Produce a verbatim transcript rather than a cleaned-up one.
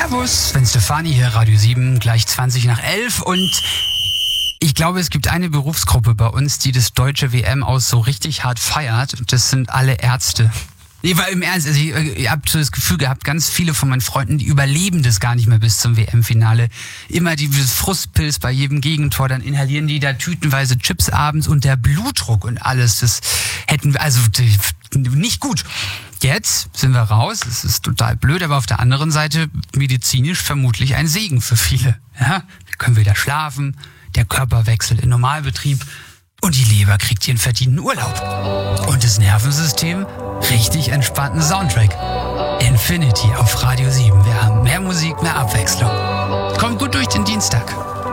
Servus, Sven Stefani hier, Radio sieben, gleich zwanzig nach elf und ich glaube, es gibt eine Berufsgruppe bei uns, die das deutsche W M aus so richtig hart feiert und das sind alle Ärzte. Nee, weil im Ernst, also ich, ich habe so das Gefühl gehabt, ganz viele von meinen Freunden, die überleben das gar nicht mehr bis zum W M-Finale. Immer die Frustpilz bei jedem Gegentor, dann inhalieren die da tütenweise Chips abends und der Blutdruck und alles, das hätten wir, also nicht gut. Jetzt sind wir raus, es ist total blöd, aber auf der anderen Seite medizinisch vermutlich ein Segen für viele. Ja? Wir können wieder schlafen, der Körper wechselt in Normalbetrieb und die Leber kriegt ihren verdienten Urlaub. Und das Nervensystem richtig entspannten Soundtrack. Infinity auf Radio sieben. Wir haben mehr Musik, mehr Abwechslung. Kommt gut durch den Dienstag.